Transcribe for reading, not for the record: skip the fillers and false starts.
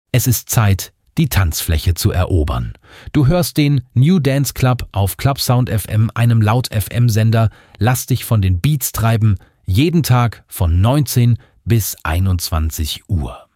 Es ist Zeit, die Tanzfläche zu erobern. Du hörst den New Dance Club auf Clubsound FM, einem Laut-FM-Sender. Lass dich von den Beats treiben, jeden Tag von 19 bis 21 Uhr.